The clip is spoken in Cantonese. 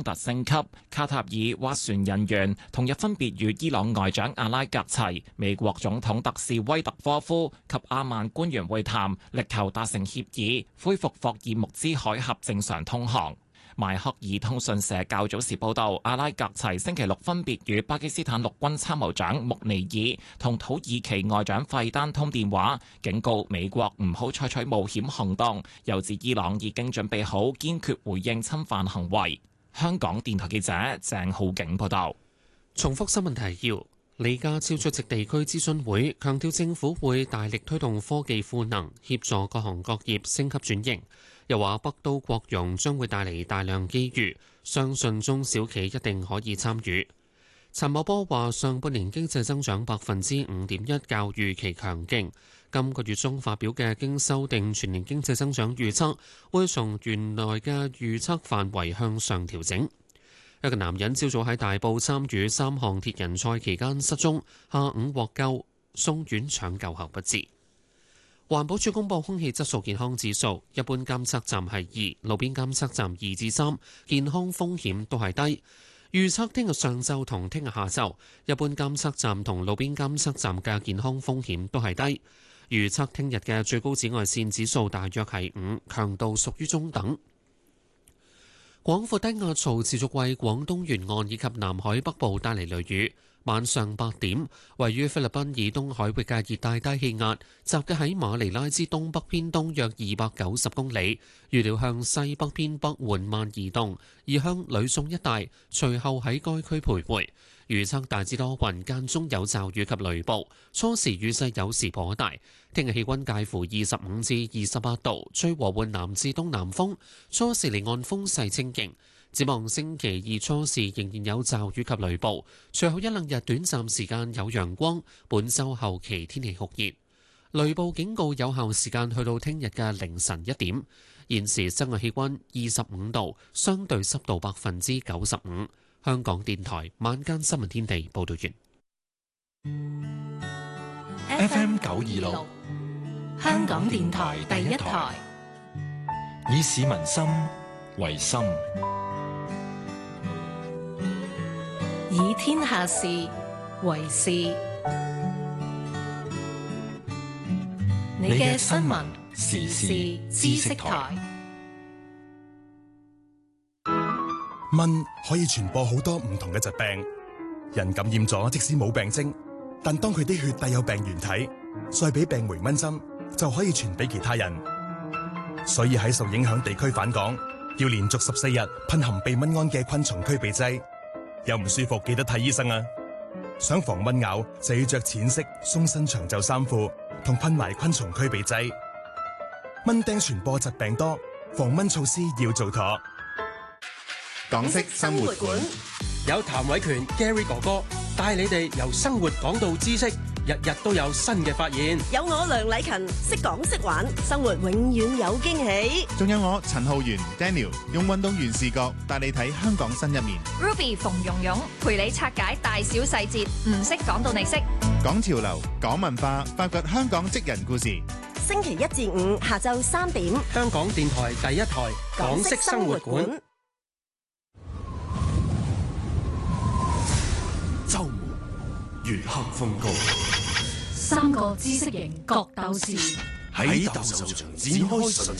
衝突升級。卡塔爾斡旋人員同日分別與伊朗外長阿拉格齊、美國總統特使威特科夫及阿曼官員會談，力求達成協議，恢復霍爾木茲海峽正常通航。邁克爾通訊社較早時報道，阿拉格齊星期六分別與巴基斯坦陸軍參謀長穆尼爾同土耳其外長費丹通電話，警告美國唔好採取冒險行動，又指伊朗已經準備好堅決回應侵犯行為。香港電台記者鄭浩景報道。 重複新聞提要：李家超出席地區諮詢會，強調政府會大力推動科技賦能，協助各行各業升級轉型。又話北都國融將會帶嚟大量機遇，相信中小企一定可以參與。陳茂波話：上半年經濟增長5.1%，較預期強勁。今個月中發表嘅經修訂全年經濟增長預測，會從原來嘅預測範圍向上調整。一個男人朝早喺大埔參與3項鐵人賽期間失蹤，下午獲救，送院搶救後不治。環保署公布空氣質素健康指數，一般監測站係2，路邊監測站2至3，健康風險都係低。預測聽日上晝同聽日下晝，一般監測站同路邊監測站嘅健康風險都係低。預測聽日嘅最高紫外線指數大約係5，強度屬於中等。廣闊低壓槽持續為廣東沿岸以及南海北部帶嚟雷雨。晚上8點，位於菲律賓以東海域嘅熱帶低氣壓，集結喺馬尼拉之東北偏東約290公里，預料向西北偏北緩慢移動，移向呂宋一帶，隨後喺該區徘徊。預測大致多雲，間中有驟雨及雷暴，初時雨勢有時頗大。聽日氣溫介乎25至28度，吹和緩南至東南風，初時離岸風勢清勁。展望星期二初時仍然有驟雨及雷暴，隨後一兩日短暫時間有陽光。本週後期天氣酷熱，雷暴警告有效時間去到聽日嘅凌晨1點。現時室外氣溫25度，相對濕度95%。香港電台晚間新聞天地報道完。 FM 926，香港電台第一台，以市民心為心， 以天下事為事。你嘅新聞時事知識台。 蚊可以傳播好多唔同嘅疾病，人感染咗即使冇病徵，但當佢啲血帶有病原體，再俾病媒蚊針，就可以傳俾其他人。所以喺受影響地區返港，要連續14日噴含避蚊胺嘅昆蟲驅避劑。有唔舒服記得睇醫生啊！想防蚊咬就要着淺色鬆身長袖衫褲，同噴埋昆蟲驅避劑。蚊叮傳播疾病多，防蚊措施要做妥。 港式生活館有譚偉權 Gary 哥哥帶你哋由生活講到知識，日日都有新嘅發現。 有我梁禮勤識講識玩，生活永遠有驚喜。 仲有我陳浩源 Daniel 用運動員視角帶你睇香港新一面。 Ruby 馮蓉蓉陪你拆解大小細節，唔識講到你識。 講潮流，講文化，發掘香港職人故事。 星期1至5下晝3點， 香港電台第一台港式生活館。 周末月黑風高 3個知識型角鬥士喺鬥獸場展開唇